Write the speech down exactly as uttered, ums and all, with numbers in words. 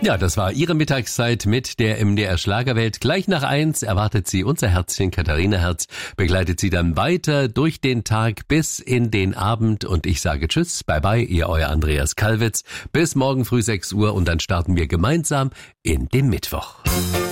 Ja, das war Ihre Mittagszeit mit der M D R Schlagerwelt. Gleich nach eins erwartet Sie unser Herzchen Katharina Herz, begleitet Sie dann weiter durch den Tag bis in den Abend und ich sage Tschüss, bye bye, Ihr euer Andreas Kalwitz. Bis morgen früh sechs Uhr und dann starten wir gemeinsam in den Mittwoch.